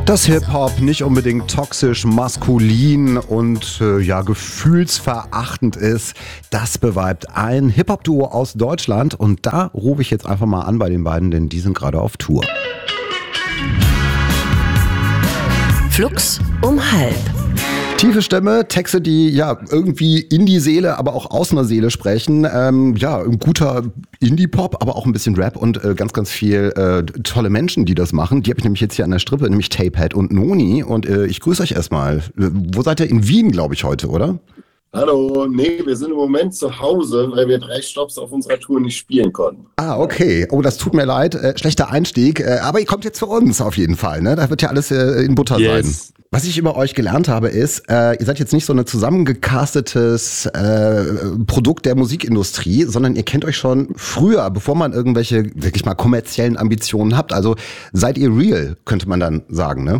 Dass Hip-Hop nicht unbedingt toxisch, maskulin und gefühlsverachtend ist, das beweist ein Hip-Hop-Duo aus Deutschland. Und da rufe ich jetzt einfach mal an bei den beiden, denn die sind gerade auf Tour. Flux um halb. Tiefe Stimme, Texte, die ja irgendwie in die Seele, aber auch aus einer Seele sprechen. Ein guter Indie-Pop, aber auch ein bisschen Rap und ganz, ganz viel tolle Menschen, die das machen. Die habe ich nämlich jetzt hier an der Strippe, nämlich Tapehead und Noni. Und ich grüße euch erstmal. Wo seid ihr? In Wien, glaube ich, heute, oder? Hallo, nee, wir sind im Moment zu Hause, weil wir 3 Stopps auf unserer Tour nicht spielen konnten. Ah, okay. Oh, das tut mir leid. Schlechter Einstieg. Aber ihr kommt jetzt zu uns auf jeden Fall, ne? Da wird ja alles in Butter sein. Was ich über euch gelernt habe, ist, ihr seid jetzt nicht so ein zusammengecastetes Produkt der Musikindustrie, sondern ihr kennt euch schon früher, bevor man irgendwelche wirklich mal kommerziellen Ambitionen habt. Also seid ihr real, könnte man dann sagen, ne?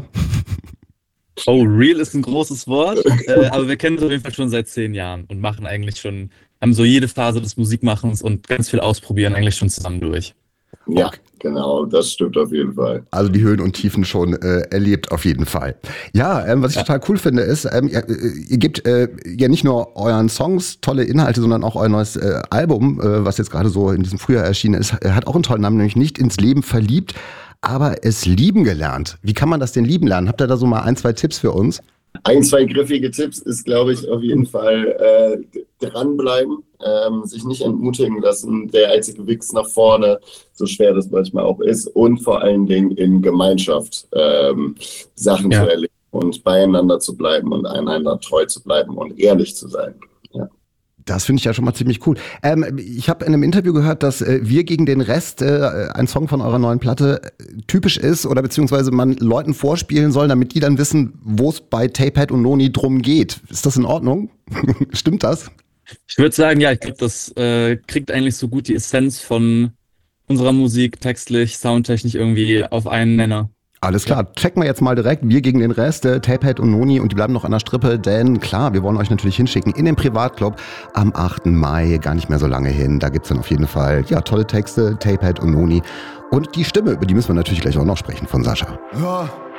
Oh, real ist ein großes Wort, aber wir kennen es auf jeden Fall schon seit 10 Jahren und machen eigentlich schon, haben so jede Phase des Musikmachens und ganz viel Ausprobieren eigentlich schon zusammen durch. Ja, genau, das stimmt auf jeden Fall. Also die Höhen und Tiefen schon erlebt auf jeden Fall. Ja, was ich total cool finde ist, ihr gebt ja nicht nur euren Songs tolle Inhalte, sondern auch euer neues Album, was jetzt gerade so in diesem Frühjahr erschienen ist, hat auch einen tollen Namen, nämlich Nicht ins Leben verliebt, aber es lieben gelernt. Wie kann man das denn lieben lernen? Habt ihr da so mal 1, 2 Tipps für uns? 1, 2 griffige Tipps ist, glaube ich, auf jeden Fall dranbleiben, sich nicht entmutigen lassen, der einzige Weg nach vorne, so schwer das manchmal auch ist, und vor allen Dingen in Gemeinschaft Sachen zu erleben und beieinander zu bleiben und einander treu zu bleiben und ehrlich zu sein. Ja. Das finde ich ja schon mal ziemlich cool. Ich habe in einem Interview gehört, dass Wir gegen den Rest, ein Song von eurer neuen Platte, typisch ist oder beziehungsweise man Leuten vorspielen soll, damit die dann wissen, wo es bei Tapehead und Noni drum geht. Ist das in Ordnung? Stimmt das? Ich würde sagen, ja, ich glaube, das kriegt eigentlich so gut die Essenz von unserer Musik, textlich, soundtechnisch irgendwie auf einen Nenner. Alles klar, checken wir jetzt mal direkt. Wir gegen den Rest, Tapehead und Noni, und die bleiben noch an der Strippe, denn klar, wir wollen euch natürlich hinschicken in den Privatclub am 8. Mai, gar nicht mehr so lange hin. Da gibt's dann auf jeden Fall tolle Texte, Tapehead und Noni. Und die Stimme, über die müssen wir natürlich gleich auch noch sprechen von Sascha. Ja.